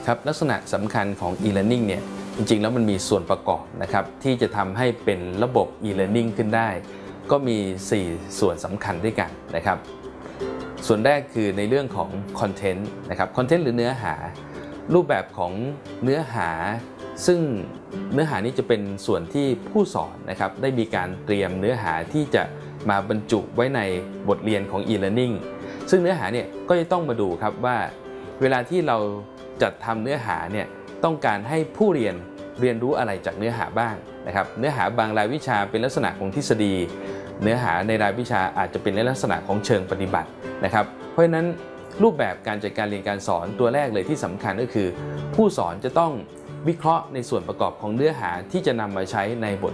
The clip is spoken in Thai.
ครับลักษณะสำคัญของ e-learning เนี่ยจริงๆแล้วมันมีส่วนประกอบนะครับที่จะทำให้เป็นระบบ e-learning ขึ้นได้ก็มี4ส่วนสำคัญด้วยกันนะครับส่วนแรกคือในเรื่องของคอนเทนต์นะครับคอนเทนต์หรือเนื้อหารูปแบบของเนื้อหาซึ่งเนื้อหานี้จะเป็นส่วนที่ผู้สอนนะครับได้มีการเตรียมเนื้อหาที่จะมาบรรจุไว้ในบทเรียนของ e-learning ซึ่งเนื้อหาเนี่ยก็จะต้องมาดูครับว่าเวลาที่เราจัดทำเนื้อหาเนี่ยต้องการให้ผู้เรียนรู้อะไรจากเนื้อหาบ้างนะครับเนื้อหาบางรายวิชาเป็นลักษณะของทฤษฎีเนื้อหาในรายวิชาอาจจะเป็นในลักษณะของเชิงปฏิบัตินะครับเพราะฉะนั้นรูปแบบการจัดการเรียนการสอนตัวแรกเลยที่สำคัญก็คือผู้สอนจะต้องวิเคราะห์ในส่วนประกอบของเนื้อหาที่จะนำมาใช้ในบท